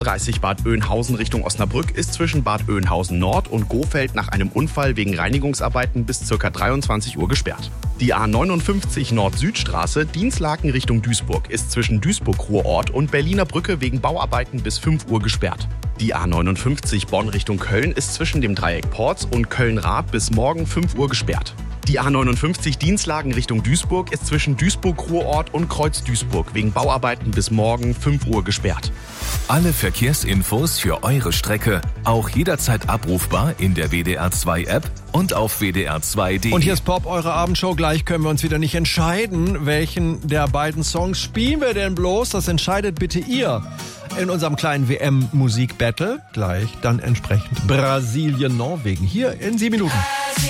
30 Bad Oeynhausen Richtung Osnabrück ist zwischen Bad Oeynhausen Nord und Gohfeld nach einem Unfall wegen Reinigungsarbeiten bis ca. 23 Uhr gesperrt. Die A59 Nord-Süd-Straße Dinslaken Richtung Duisburg ist zwischen Duisburg-Ruhrort und Berliner Brücke wegen Bauarbeiten bis 5 Uhr gesperrt. Die A59 Bonn Richtung Köln ist zwischen dem Dreieck Porz und Köln-Rath bis morgen 5 Uhr gesperrt. Die A59 Dinslaken Richtung Duisburg ist zwischen Duisburg-Ruhrort und Kreuz-Duisburg wegen Bauarbeiten bis morgen 5 Uhr gesperrt. Alle Verkehrsinfos für eure Strecke auch jederzeit abrufbar in der WDR2-App und auf WDR2.de. Und hier ist Pop, eure Abendshow. Gleich können wir uns wieder nicht entscheiden, welchen der beiden Songs spielen wir denn bloß. Das entscheidet bitte ihr in unserem kleinen WM-Musik-Battle. Gleich dann entsprechend Brasilien-Norwegen. Hier in 7 Minuten.